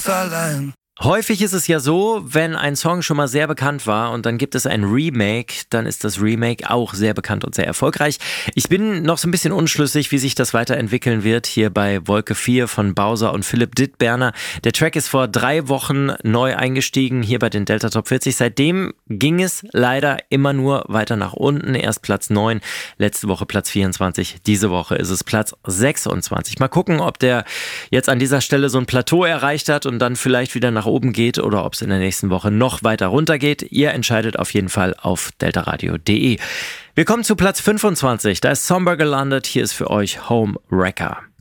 ganz allein. Häufig ist es ja so, wenn ein Song schon mal sehr bekannt war und dann gibt es ein Remake, dann ist das Remake auch sehr bekannt und sehr erfolgreich. Ich bin noch so ein bisschen unschlüssig, wie sich das weiterentwickeln wird hier bei Wolke 4 von Bowser und Philipp Dittberner. Der Track ist vor 3 Wochen neu eingestiegen hier bei den Delta Top 40. Seitdem ging es leider immer nur weiter nach unten. Erst Platz 9, letzte Woche Platz 24, diese Woche ist es Platz 26. Mal gucken, ob der jetzt an dieser Stelle so ein Plateau erreicht hat und dann vielleicht wieder nach oben geht oder ob es in der nächsten Woche noch weiter runter geht. Ihr entscheidet auf jeden Fall auf deltaradio.de. Wir kommen zu Platz 25. Da ist Somber gelandet. Hier ist für euch Home Wrecker.